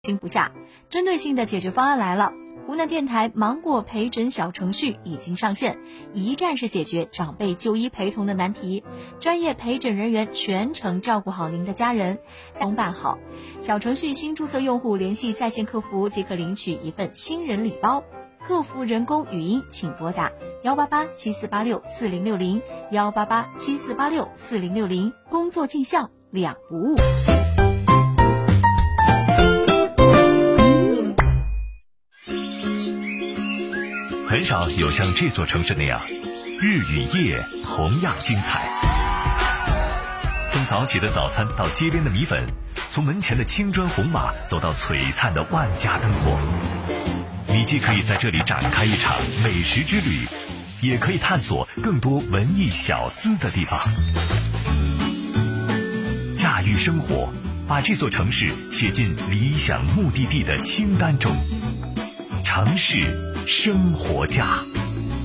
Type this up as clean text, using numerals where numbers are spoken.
心不下。针对性的解决方案来了，湖南电台芒果陪诊小程序已经上线，一站式解决长辈就医陪同的难题，专业陪诊人员全程照顾好您的家人，通办好。小程序新注册用户联系在线客服即可领取一份新人礼包，客服人工语音请拨打18874864060 18874864060，工作尽孝，两不误。 很少有像这座城市那样，日与夜同样精彩。从早起的早餐到街边的米粉，从门前的青砖红马走到璀璨的万家灯火，你既可以在这里展开一场美食之旅，也可以探索更多文艺小资的地方。驾驭生活，把这座城市写进理想目的地的清单中。城市生活家。